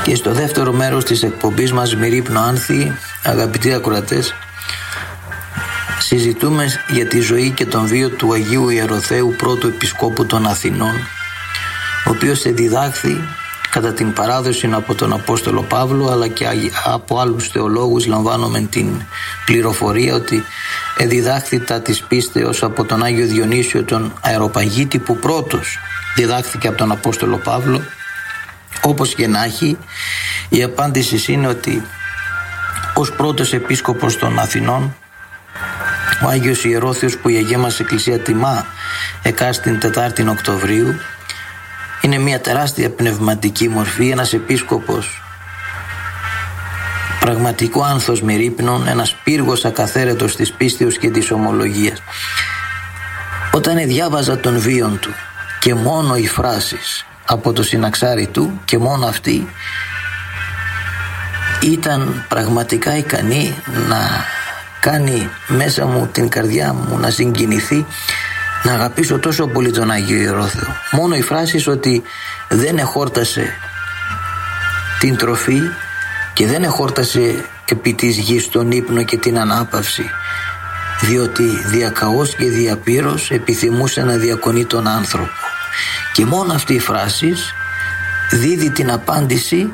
Και στο δεύτερο μέρος της εκπομπής μας Μυρίπνο Άνθη, αγαπητοί ακροατές, συζητούμε για τη ζωή και τον βίο του Αγίου Ιεροθέου πρώτου Επισκόπου των Αθηνών, ο οποίος εδιδάχθη κατά την παράδοση από τον Απόστολο Παύλο, αλλά και από άλλους θεολόγους λαμβάνουμε την πληροφορία ότι εδιδάχθη τα της πίστεως από τον Άγιο Διονύσιο τον Αεροπαγίτη, που πρώτος διδάχθηκε από τον Απόστολο Παύλο. Όπως και να έχει, η απάντηση είναι ότι ως πρώτος επίσκοπος των Αθηνών, ο Άγιος Ιερόθεος, που η Αγία μας Εκκλησία τιμά εκάστην 4η Οκτωβρίου, είναι μια τεράστια πνευματική μορφή, ένας επίσκοπος πραγματικό άνθος Μυρίπνων, ένας πύργος ακαθαίρετος της πίστεως και της ομολογίας. Όταν διάβαζα τον βίον του και μόνο οι φράσεις από το συναξάρι του και μόνο αυτή, ήταν πραγματικά ικανή να κάνει μέσα μου την καρδιά μου να συγκινηθεί, να αγαπήσω τόσο πολύ τον Άγιο Ιερόθεο. Μόνο οι φράσεις ότι δεν εχόρτασε την τροφή και δεν εχόρτασε επί της γης τον ύπνο και την ανάπαυση, διότι διακαώς και διαπύρος επιθυμούσε να διακονεί τον άνθρωπο. Και μόνο αυτή η φράση δίδει την απάντηση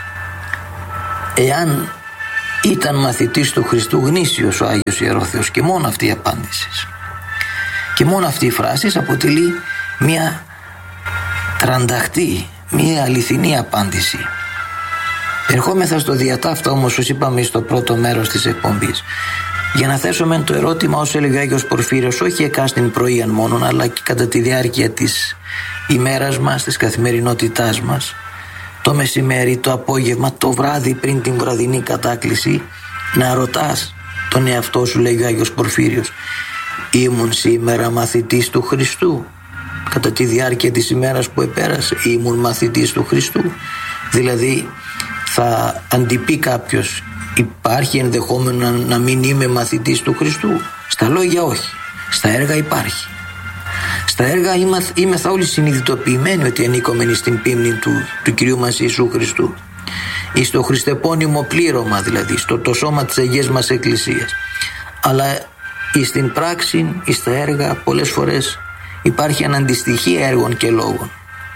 εάν ήταν μαθητής του Χριστού γνήσιος ο Άγιος Ιερόθεος, και μόνο αυτή η απάντηση. Και μόνο αυτή η φράση αποτελεί μια τρανταχτή, μια αληθινή απάντηση. Ερχόμεθα στο διατάφτα όμως, όπως είπαμε στο πρώτο μέρος της εκπομπής, για να θέσουμε το ερώτημα, όσο έλεγε ο Άγιος Πορφύριος, όχι εκάστην πρωίαν μόνον, αλλά και κατά τη διάρκεια της ημέρας μας, της καθημερινότητάς μας, το μεσημέρι, το απόγευμα, το βράδυ πριν την βραδινή κατάκληση, να ρωτάς τον εαυτό σου, λέει ο Άγιος Πορφύριος, ήμουν σήμερα μαθητής του Χριστού? Κατά τη διάρκεια της ημέρας που επέρασε, ήμουν μαθητής του Χριστού? Δηλαδή θα αντιπεί κάποιος, υπάρχει ενδεχόμενο να μην είμαι μαθητής του Χριστού? Στα λόγια όχι, στα έργα υπάρχει. Στα έργα είμεθα όλοι συνειδητοποιημένοι ότι ανήκομεν στην πίμνη του Κυρίου μας Ιησού Χριστού, ή στο χριστεπώνυμο πλήρωμα, δηλαδή στο το σώμα της Αγίας μας Εκκλησίας. Αλλά στην πράξη, στα έργα, πολλές φορές υπάρχει αναντιστοιχία έργων και λόγων.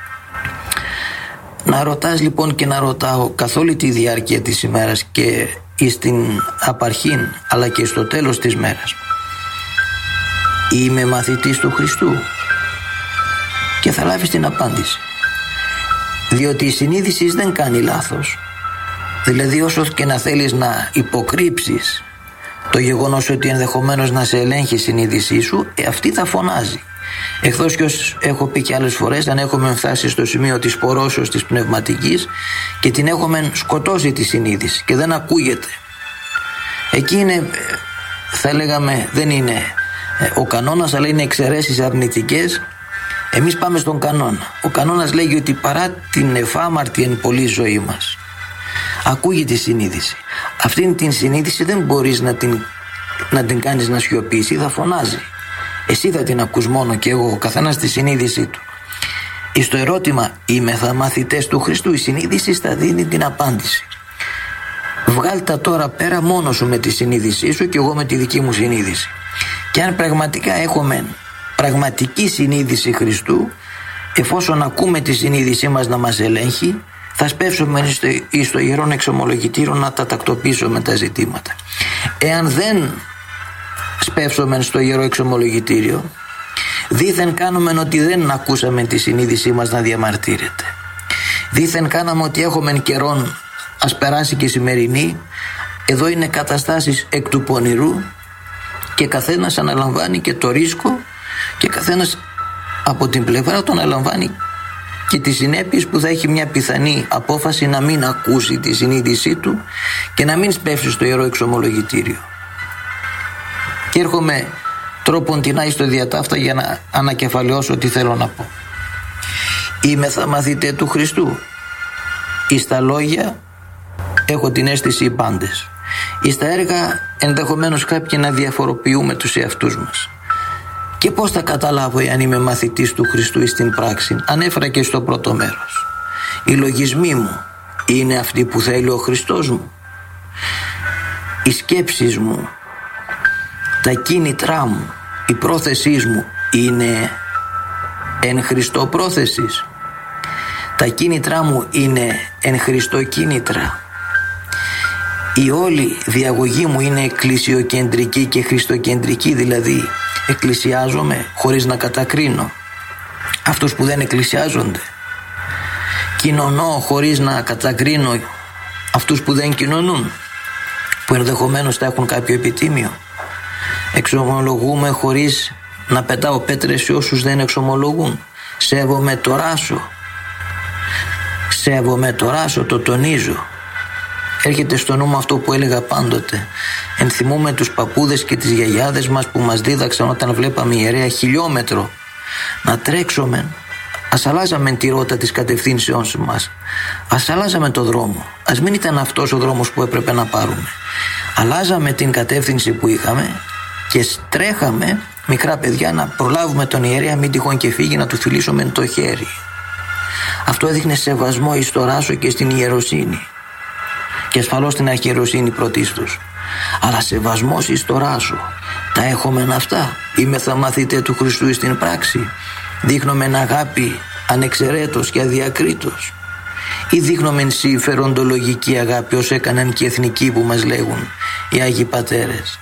Να ρωτάς λοιπόν και να ρωτάω καθ' όλη τη διάρκεια της ημέρας και στην απαρχήν αλλά και στο τέλος της μέρας, είμαι μαθητής του Χριστού? Και θα λάβεις την απάντηση, διότι η συνείδηση δεν κάνει λάθος. Δηλαδή όσο και να θέλεις να υποκρύψεις το γεγονός ότι ενδεχομένως να σε ελέγχει η συνείδησή σου, αυτή θα φωνάζει. Εχθώς και ως έχω πει και άλλες φορές, αν έχουμε φτάσει στο σημείο της πορώσεως της πνευματικής και την έχουμε σκοτώσει τη συνείδηση και δεν ακούγεται, εκεί είναι, θα λέγαμε, δεν είναι ο κανόνας, αλλά είναι εξαιρέσεις αρνητικές. Εμείς πάμε στον κανόνα. Ο κανόνας λέγει ότι παρά την εφάμαρτη εν πολλή ζωή μας, ακούγεται η συνείδηση. Αυτήν την συνείδηση δεν μπορείς να την κάνεις να σιωπήσει, θα φωνάζει. Εσύ θα την ακούς μόνο, και εγώ, ο καθένας τη συνείδησή του. Στο ερώτημα είμεθα μαθητές του Χριστού, η συνείδηση θα δίνει την απάντηση. Βγάλ' τα τώρα πέρα μόνος σου με τη συνείδησή σου και εγώ με τη δική μου συνείδηση. Και αν πραγματικά έχουμε πραγματική συνείδηση Χριστού, εφόσον ακούμε τη συνείδησή μας να μας ελέγχει, θα σπεύσουμε στο Ιερόν Εξομολογητήριο να τα τακτοποιήσουμε τα ζητήματα. Εάν δεν σπεύσουμε στο Ιερό Εξομολογητήριο, δήθεν κάνουμε ότι δεν ακούσαμε τη συνείδησή μας να διαμαρτύρεται. Δήθεν κάναμε ότι έχουμε καιρόν, ας περάσει και η σημερινή. Εδώ είναι καταστάσεις εκ του πονηρού και καθένας αναλαμβάνει και το ρίσκο, και καθένας από την πλευρά του αναλαμβάνει και τις συνέπειες που θα έχει μια πιθανή απόφαση να μην ακούσει τη συνείδησή του και να μην σπεύσει στο Ιερό Εξομολογητήριο. Και έρχομαι τρόποντινά στο διατάφτα για να ανακεφαλαιώσω τι θέλω να πω. Είμαι θα μαθητέ του Χριστού. Εις τα λόγια έχω την αίσθηση οι πάντες. Εις τα έργα ενδεχομένως κάποιοι να διαφοροποιούμε τους εαυτούς μας. Και πώς θα καταλάβω εάν είμαι μαθητής του Χριστού εις την πράξη? Ανέφερα και στο πρώτο μέρος. Οι λογισμοί μου, είναι αυτή που θέλει ο Χριστός μου? Οι σκέψεις μου, τα κίνητρά μου, η πρόθεσής μου είναι εν Χριστώ πρόθεσης? Τα κίνητρά μου είναι εν Χριστώ κίνητρα? Η όλη διαγωγή μου είναι εκκλησιοκεντρική και χριστοκεντρική, δηλαδή εκκλησιάζομαι χωρίς να κατακρίνω αυτούς που δεν εκκλησιάζονται, κοινωνώ χωρίς να κατακρίνω αυτούς που δεν κοινωνούν, που ενδεχομένως θα έχουν κάποιο επιτίμιο, εξομολογούμε χωρίς να πετάω πέτρες σε όσους δεν εξομολογούν, σέβομαι το ράσο, το τονίζω. Έρχεται στο νου μου αυτό που έλεγα πάντοτε. Ενθυμούμε τους παππούδες και τις γιαγιάδες μας που μας δίδαξαν όταν βλέπαμε ιερέα χιλιόμετρο να τρέξουμε. Ας αλλάζαμε τη ρότα της κατευθύνσεώς μας. Ας αλλάζαμε το δρόμο. Ας μην ήταν αυτός ο δρόμος που έπρεπε να πάρουμε. Αλλάζαμε την κατεύθυνση που είχαμε και τρέχαμε μικρά παιδιά να προλάβουμε τον ιερέα, μην τυχόν και φύγει, να του φιλήσουμε το χέρι. Αυτό έδειχνε σεβασμό εις το ράσο και στην ιεροσύνη. Και ασφαλώς την αρχιεροσύνη πρωτίστως. Αλλά σεβασμός εις το ράσο. Τα έχουμε αυτά? Είμεθα μαθητέ του Χριστού στην πράξη? Δείχνουμε αγάπη ανεξαιρέτως και αδιακρίτως? Ή δείχνουμε συμφεροντολογική αγάπη, ως έκαναν και οι εθνικοί που μας λέγουν οι Άγιοι Πατέρες?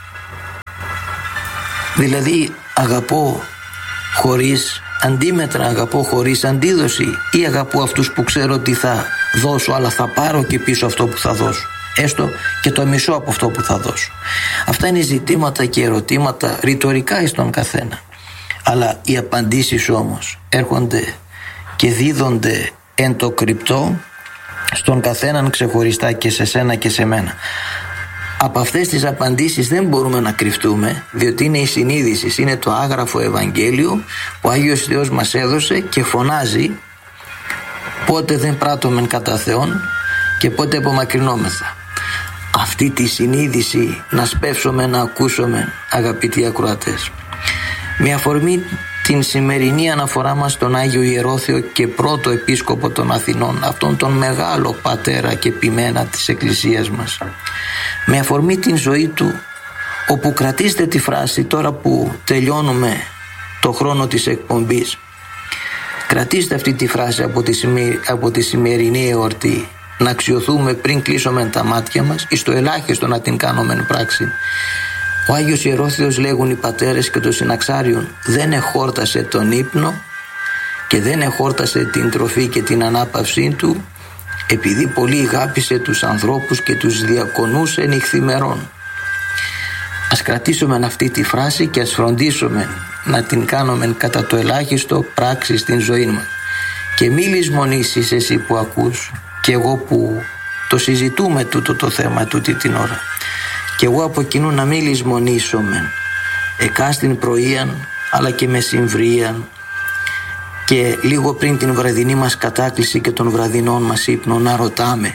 Δηλαδή αγαπώ χωρίς αντίμετρα, αγαπώ χωρίς αντίδοση, ή αγαπώ αυτούς που ξέρω ότι θα δώσω αλλά θα πάρω και πίσω αυτό που θα δώσω, έστω και το μισό από αυτό που θα δώσω? Αυτά είναι ζητήματα και ερωτήματα ρητορικά εις τον καθένα, αλλά οι απαντήσεις όμως έρχονται και δίδονται εν το κρυπτό στον καθέναν ξεχωριστά, και σε σένα και σε μένα. Από αυτές τις απαντήσεις δεν μπορούμε να κρυφτούμε, διότι είναι η συνείδηση, είναι το άγραφο Ευαγγέλιο που ο Άγιος Θεός μας έδωσε και φωνάζει πότε δεν πράττωμεν κατά Θεόν και πότε απομακρυνόμεθα. Αυτή τη συνείδηση να σπεύσουμε να ακούσουμε, αγαπητοί ακροατές. Με αφορμή την σημερινή αναφορά μας στον Άγιο Ιερόθεο και πρώτο επίσκοπο των Αθηνών, αυτόν τον μεγάλο πατέρα και ποιμένα της Εκκλησίας μας, με αφορμή την ζωή του, όπου κρατήστε τη φράση τώρα που τελειώνουμε το χρόνο της εκπομπής, κρατήστε αυτή τη φράση από τη σημερινή εορτή, να αξιοθούμε πριν κλείσουμε τα μάτια μας, εις το ελάχιστο να την κάνουμε πράξη. Ο Άγιος Ιερόθεος, λέγουν οι πατέρες και το συναξάριον, δεν εχόρτασε τον ύπνο και δεν εχόρτασε την τροφή και την ανάπαυσή του, επειδή πολύ αγάπησε τους ανθρώπους και τους διακονούσε νυχθημερών. Ας κρατήσουμε αυτή τη φράση και ας φροντίσουμε να την κάνουμε κατά το ελάχιστο πράξη στην ζωή μας. Και μη λησμονήσεις εσύ που ακούς, και εγώ που το συζητούμε τούτο το θέμα τούτη την ώρα, και εγώ από κοινού να μην λησμονήσουμε εκάστην πρωίαν αλλά και μεσημβρίαν και λίγο πριν την βραδινή μας κατάκληση και των βραδινών μας ύπνων να ρωτάμε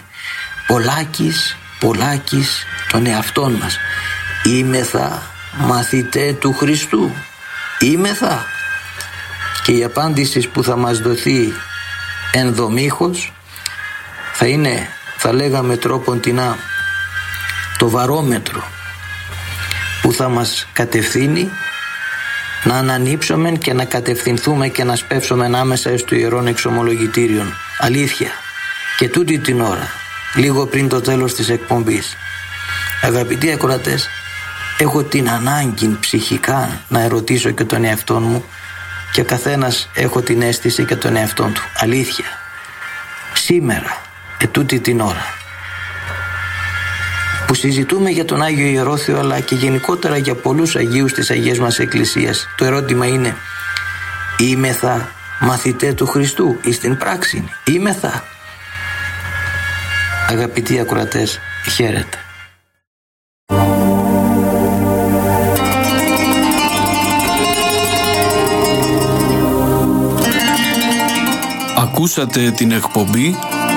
πολλάκις τον εαυτόν μας, είμεθα μαθητέ του Χριστού? Είμεθα? Και η απάντηση που θα μας δοθεί ενδομήχως θα είναι, θα λέγαμε τρόποντινά, το βαρόμετρο που θα μας κατευθύνει να ανανύψουμε και να κατευθυνθούμε και να σπεύσουμε άμεσα στο Ιερόν Εξομολογητήριον. Αλήθεια. Και τούτη την ώρα, λίγο πριν το τέλος της εκπομπής, αγαπητοί ακροατές, έχω την ανάγκη ψυχικά να ερωτήσω και τον εαυτό μου, και ο καθένας έχω την αίσθηση και τον εαυτό του. Αλήθεια. Σήμερα, τούτη την ώρα που συζητούμε για τον Άγιο Ιερόθεο, αλλά και γενικότερα για πολλούς Αγίους της Αγίας μας Εκκλησίας, το ερώτημα είναι, είμεθα μαθητέ του Χριστού εις την πράξη? Είμεθα? Αγαπητοί ακροατές, χαίρετε. Ακούσατε την εκπομπή